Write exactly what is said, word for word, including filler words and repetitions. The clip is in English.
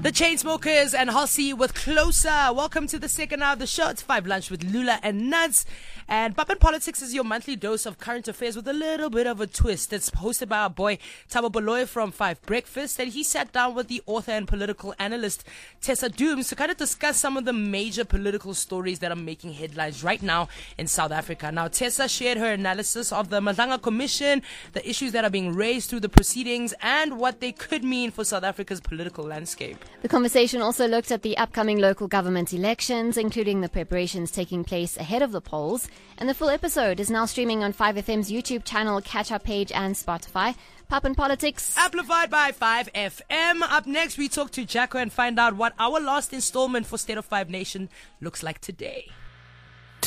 The Chainsmokers and Halsey with Closer. Welcome to the second hour of the show. It's Five Lunch with Lula and Nuts. And Pop and Politics is your monthly dose of current affairs with a little bit of a twist. It's hosted by our boy Thabo Baloyi from Five Breakfast. And he sat down with the author and political analyst Tessa Dooms to kind of discuss some of the major political stories that are making headlines right now in South Africa. Now, Tessa shared her analysis of the Madlanga Commission, the issues that are being raised through the proceedings, and what they could mean for South Africa's political landscape. The conversation also looked at the upcoming local government elections, including the preparations taking place ahead of the polls. And the full episode is now streaming on five F M's YouTube channel, catch-up page, and Spotify. Pop and Politics, amplified by five F M. Up next, we talk to Jacko and find out what our last installment for State of Five Nation looks like today.